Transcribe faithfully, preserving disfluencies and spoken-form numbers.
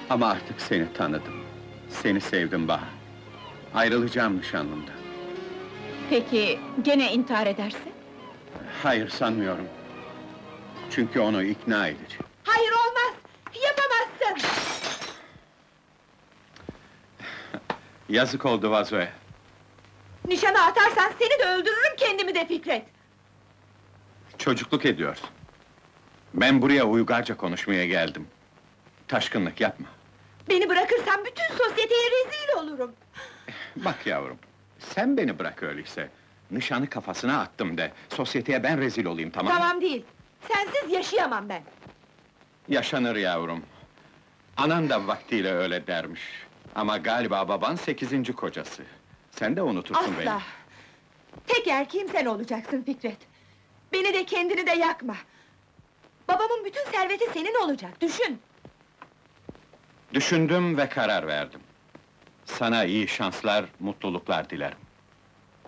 Ama artık seni tanıdım. Seni sevdim Bahar. Ayrılacağım nişanlımdan. Peki, gene intihar edersin? Hayır, sanmıyorum. Çünkü onu ikna edeceğim. Hayır, olmaz! Yapamazsın! Yazık oldu vazoya. Nişanı atarsan seni de öldürürüm, kendimi de Fikret! Çocukluk ediyorsun. Ben buraya uygarca konuşmaya geldim. Taşkınlık yapma. Beni bırakırsan bütün sosyeteye rezil olurum! Bak yavrum, sen beni bırak öyleyse. Nişanı kafasına attım de, sosyeteye ben rezil olayım, tamam mı? Tamam değil! Sensiz yaşayamam ben! Yaşanır yavrum. Anan da vaktiyle öyle dermiş. Ama galiba baban sekizinci kocası. Sen de unutursun beni. Asla! Tek erkeğim sen olacaksın Fikret! Beni de kendini de yakma! Babamın bütün serveti senin olacak, düşün! Düşündüm ve karar verdim. Sana iyi şanslar, mutluluklar dilerim.